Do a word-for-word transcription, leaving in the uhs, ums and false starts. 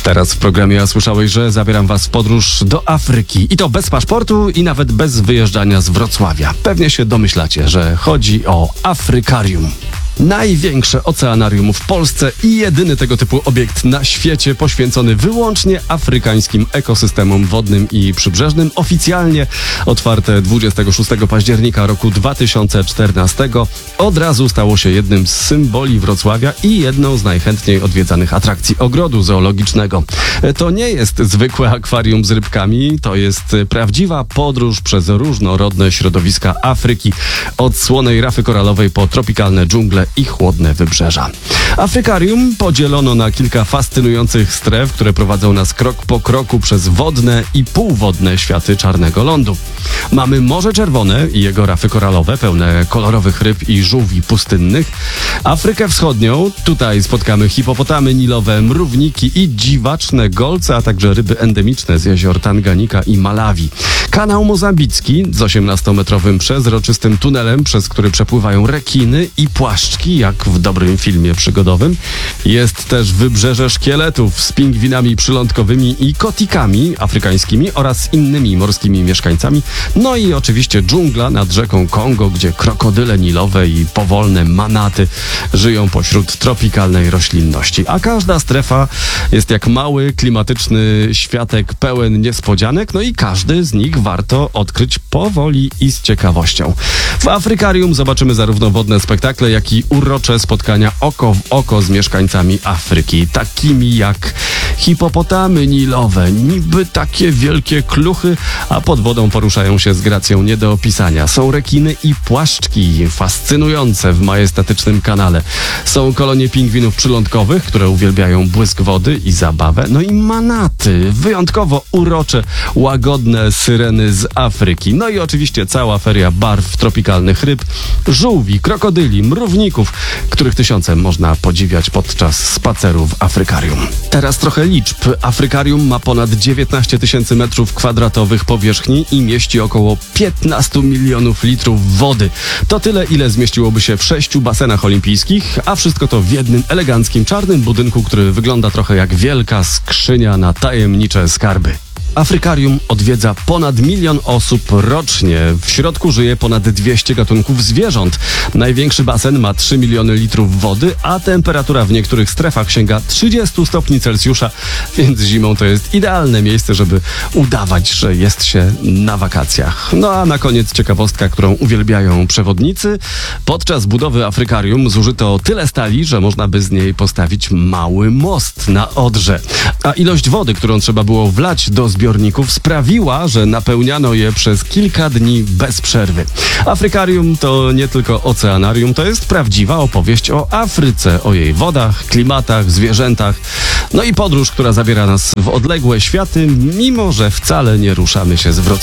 Teraz w programie ja słyszałeś, że zabieram was w podróż do Afryki. I to bez paszportu i nawet bez wyjeżdżania z Wrocławia. Pewnie się domyślacie, że chodzi o Afrykarium. Największe oceanarium w Polsce i jedyny tego typu obiekt na świecie poświęcony wyłącznie afrykańskim ekosystemom wodnym i przybrzeżnym. Oficjalnie otwarte dwudziestego szóstego października roku dwa tysiące czternastego. Od razu stało się jednym z symboli Wrocławia i jedną z najchętniej odwiedzanych atrakcji ogrodu zoologicznego. To nie jest zwykłe akwarium z rybkami, to jest prawdziwa podróż przez różnorodne środowiska Afryki. Od słonej rafy koralowej po tropikalne dżungle i chłodne wybrzeża. Afrykarium podzielono na kilka fascynujących stref, które prowadzą nas krok po kroku przez wodne i półwodne światy czarnego lądu. Mamy Morze Czerwone i jego rafy koralowe, pełne kolorowych ryb i żółwi pustynnych. Afrykę Wschodnią, tutaj spotkamy hipopotamy nilowe, mrówniki i dziwaczne golce, a także ryby endemiczne z jezior Tanganika i Malawi. Kanał Mozambicki z osiemnastometrowym przezroczystym tunelem, przez który przepływają rekiny i płaszczki, jak w dobrym filmie przygodowym. Jest też wybrzeże szkieletów z pingwinami przylądkowymi i kotikami afrykańskimi oraz innymi morskimi mieszkańcami. No i oczywiście dżungla nad rzeką Kongo, gdzie krokodyle nilowe i powolne manaty żyją pośród tropikalnej roślinności. A każda strefa jest jak mały, klimatyczny światek pełen niespodzianek, no i każdy z nich warto odkryć powoli i z ciekawością. W Afrykarium zobaczymy zarówno wodne spektakle, jak i urocze spotkania oko w oko z mieszkańcami Afryki, takimi jak hipopotamy nilowe, niby takie wielkie kluchy, a pod wodą poruszają się z gracją nie do opisania. Są rekiny i płaszczki, fascynujące w majestatycznym kanale. Są kolonie pingwinów przylądkowych, które uwielbiają błysk wody i zabawę. No i manaty, wyjątkowo urocze, łagodne syreny z Afryki. No i oczywiście cała feria barw tropikalnych ryb, żółwi, krokodyli, mrówników, których tysiące można podziwiać podczas spaceru w Afrykarium. Teraz trochę liczb. Afrykarium ma ponad dziewiętnaście tysięcy metrów kwadratowych powierzchni i mieści około piętnaście milionów litrów wody. To tyle, ile zmieściłoby się w sześciu basenach olimpijskich, a wszystko to w jednym eleganckim czarnym budynku, który wygląda trochę jak wielka skrzynia na tajemnicze skarby. Afrykarium odwiedza ponad milion osób rocznie. W środku żyje ponad dwieście gatunków zwierząt. Największy basen ma trzy miliony litrów wody, a temperatura w niektórych strefach sięga trzydzieści stopni Celsjusza, więc zimą to jest idealne miejsce, żeby udawać, że jest się na wakacjach. No a na koniec ciekawostka, którą uwielbiają przewodnicy. Podczas budowy Afrykarium zużyto tyle stali, że można by z niej postawić mały most na Odrze. A ilość wody, którą trzeba było wlać do zbiorników, zbiorników sprawiła, że napełniano je przez kilka dni bez przerwy. Afrykarium to nie tylko oceanarium, to jest prawdziwa opowieść o Afryce, o jej wodach, klimatach, zwierzętach. No i podróż, która zabiera nas w odległe światy, mimo że wcale nie ruszamy się z Wrocławia.